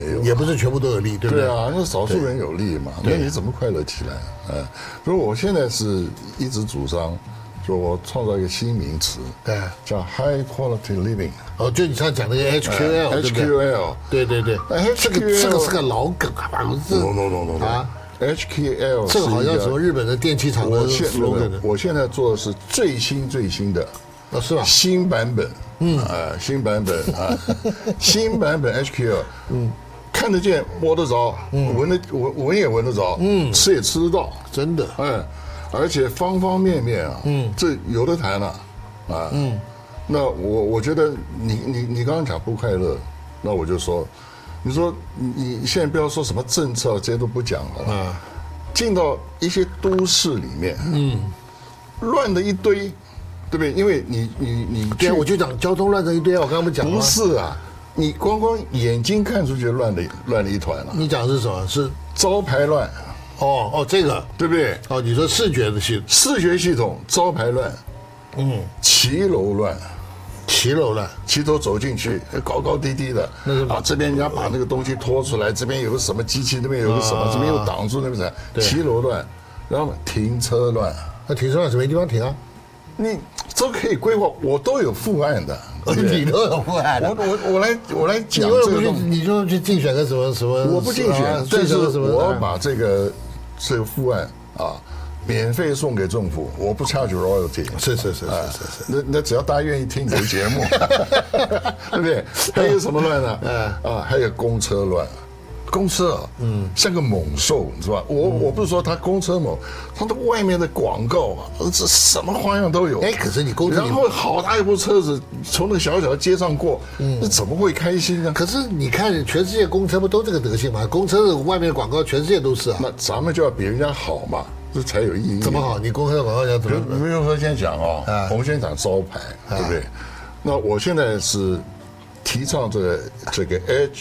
也不是全部都有利，对不对？ 对啊，那少数人有利嘛，那你怎么快乐起来？所以我现在是一直主张，说我创造一个新名词，叫 high quality living。 哦，就你上讲那个 HQL， 对不对？这个是个老梗啊， no 啊 ，HQL 这个好像什么日本的电器厂的 slogan。 我现在做的是最新的， 是吧？ 新版本，新版本啊，新版本 HQL，看得见摸得着，闻也闻得着，吃也吃得到， 真的， 而且方方面面啊，这有的谈了，那我觉得你刚刚讲不快乐，那我就说，你说你现在不要说什么政策这些都不讲了，进到一些都市里面，乱的一堆，对不对？因为你对啊，我就讲交通乱成一堆啊，我刚刚不讲吗？ 不是啊。你光眼睛看出去乱了一团了。 你讲的是什么？是招牌乱。 这个对不对？ 你说视觉系统招牌乱，骑楼乱，骑楼走进去高高低低的，这边人家把那个东西拖出来，这边有个什么机器，那边有个什么，这边又挡住那个啥，骑楼乱，然后停车乱。 那停车乱是没地方停啊？ 你这可以规划，我都有副案的。 你都有副案的， 我来讲这个东西。 你就去竞选个什么？ 我不竞选，但是我把这个副案免费送给政府，我不 charge royalty。 是。 那只要大家愿意听你的节目，对不对？还有什么乱呢？还有公车乱。公车像个猛兽，是吧？我不是说它公车猛，它的外面的广告这什么花样都有。 可是你公车， 然后好大一部车子从那小小的街上过，那怎么会开心呢？ 可是你看全世界公车不都这个德性吗？公车的外面的广告全世界都是啊。 那咱们就要比人家好嘛，这才有意义。 怎么好？你公车的广告要怎么？ 比如说先讲我们先讲招牌，对不对？那我现在是提倡这个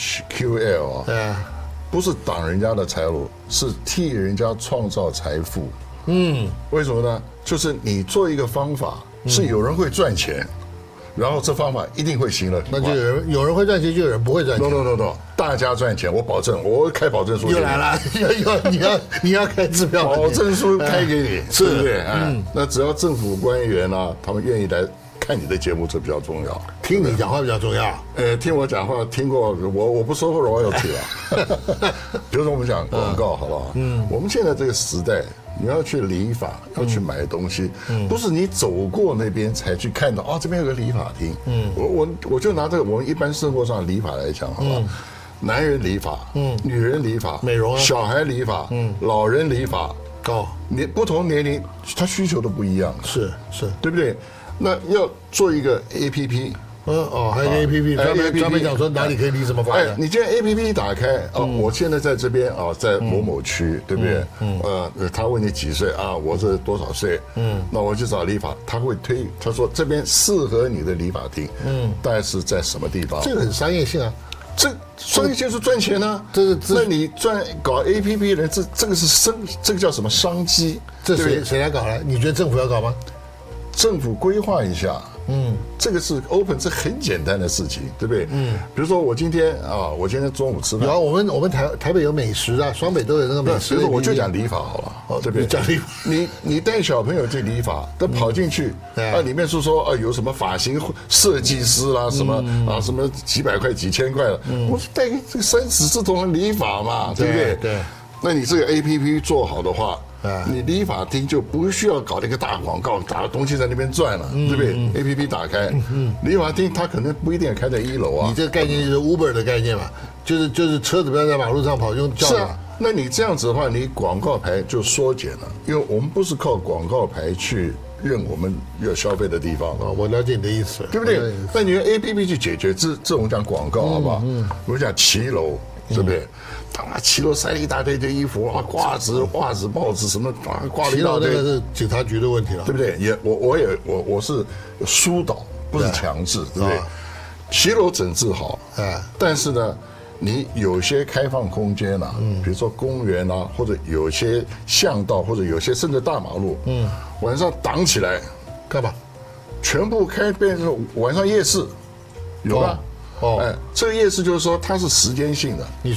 HQL 不是挡人家的财路，是替人家创造财富。为什么呢？就是你做一个方法，是有人会赚钱，然后这方法一定会行了。 那就有人会赚钱，就有人不会赚钱。 No， 大家赚钱，我保证，我开保证书。 又来了，你要开支票， 保证书开给你，对不对？那只要政府官员他们愿意来看你的节目，这比较重要。 听你讲话比较重要。 听我讲话，听过我不收royalty了。比如说我们讲广告，好不好？我们现在这个时代，你要去理发，要去买东西，不是你走过那边才去看到这边有个理发厅。我就拿这个我们一般生活上的理发来讲，好吧？男人理发，女人理发， 美容小孩理发，老人理发，你不同年龄他需求都不一样， 是， 对不对？那要做一个 APP。 还有 APP 专门讲说哪里可以理什么发。 你既然 APP 打开我现在在这边在某某区，对不对？他问你几岁我是多少岁？那我去找理发，他会推，他说这边适合你的理发厅，大概是在什么地方？ 这个很商业性啊， 这商业性是赚钱呢。那你搞 APP 人，这个是这个叫什么商机？ 这谁来搞呢？你觉得政府要搞吗？ 政府规划一下。这个是 open， 这很简单的事情，对不对？比如说我今天中午吃饭， 然后我们台北有美食啊，双北都有那个美食。 比如说我就讲理发好了，对不对？ 讲理发， 你带小朋友去理发，都跑进去里面是说有什么发型设计师啦，什么什么几百块几千块的，我带这个30字头的理发嘛，对不对？ 对。 那你这个 APP 做好的话。你理发厅就不需要搞那个大广告，打东西在那边转了，对不对 ？APP 打开，理发厅它可能不一定开在1楼啊。 你这个概念就是 Uber 的概念嘛，就是车子不要在马路上跑，用叫的。 是啊，那你这样子的话，你广告牌就缩减了，因为我们不是靠广告牌去认我们要消费的地方我了解你的意思， 对不对？那你用 APP 去解决这种讲广告，好不好？我讲骑楼，对不对？骑楼塞了一大堆衣服褂子、袜子、帽子什么挂了一大堆。 那个是警察局的问题了， 对不对？我是疏导，不是强制，对不对？骑楼整治好，但是呢，你有些开放空间比如说公园或者有些巷道，或者有些甚至大马路，晚上挡起来， 干嘛？ 全部变成晚上夜市，有吧？这个夜市就是说它是时间性的。 你